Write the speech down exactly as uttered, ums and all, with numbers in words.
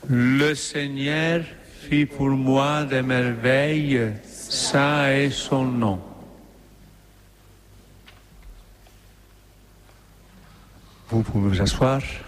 Le Seigneur fit pour moi des merveilles, saint est son nom. Vous pouvez vous asseoir.